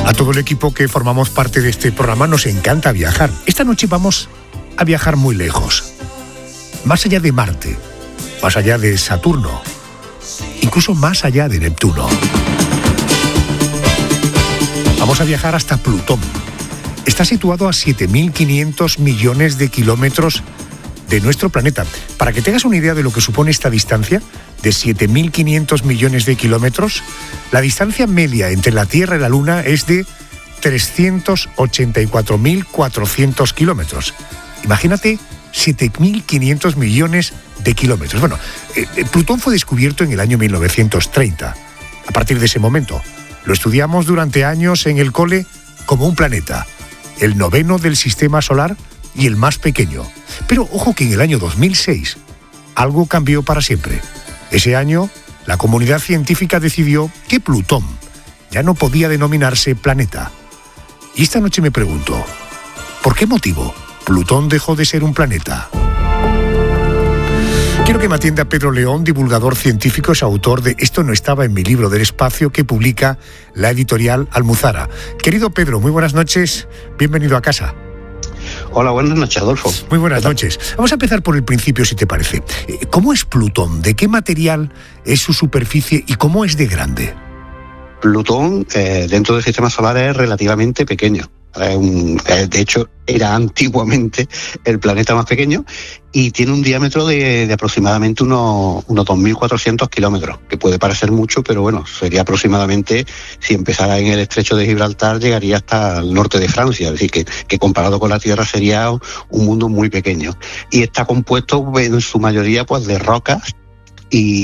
A todo el equipo que formamos parte de este programa nos encanta viajar. Esta noche vamos a viajar muy lejos, más allá de Marte, más allá de Saturno, incluso más allá de Neptuno. Vamos a viajar hasta Plutón. Está situado a 7.500 millones de kilómetros de nuestro planeta. Para que tengas una idea de lo que supone esta distancia, de 7.500 millones de kilómetros, la distancia media entre la Tierra y la Luna es de 384.400 kilómetros. Imagínate 7.500 millones de kilómetros. Bueno, Plutón fue descubierto en el año 1930. A partir de ese momento, lo estudiamos durante años en el cole como un planeta, el noveno del sistema solar y el más pequeño. Pero ojo que en el año 2006 algo cambió para siempre. Ese año, la comunidad científica decidió que Plutón ya no podía denominarse planeta. Y esta noche me pregunto, ¿por qué motivo Plutón dejó de ser un planeta? Quiero que me atienda Pedro León, divulgador científico, es autor de Esto no estaba en mi libro del espacio, que publica la editorial Almuzara. Querido Pedro, muy buenas noches, bienvenido a casa. Hola, buenas noches, Adolfo. Muy buenas noches. Vamos a empezar por el principio, si te parece. ¿Cómo es Plutón? ¿De qué material es su superficie y cómo es de grande? Plutón, dentro del sistema solar, es relativamente pequeño. De hecho, era antiguamente el planeta más pequeño y tiene un diámetro de aproximadamente unos 2.400 kilómetros, que puede parecer mucho, pero bueno, sería aproximadamente, si empezara en el estrecho de Gibraltar, llegaría hasta el norte de Francia, es decir, que comparado con la Tierra sería un mundo muy pequeño. Y está compuesto en su mayoría pues de rocas y